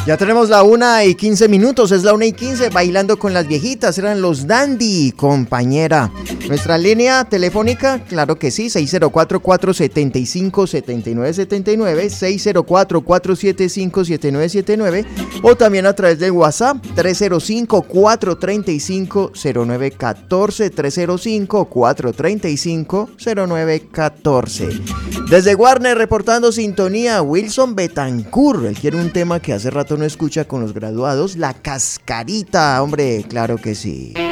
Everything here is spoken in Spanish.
Ya tenemos la 1:15, es la 1:15, bailando con las viejitas, eran los Dandy, compañera. Nuestra línea telefónica, claro que sí, 604-475-7979, 604-475-7979, o también a través del WhatsApp, 305-435-0914, 305-435-0914. Desde Warner, reportando sintonía, Wilson Betancourt, él quiere un tema que hace rato no escucha con los graduados, La Cascarita, hombre, claro que sí.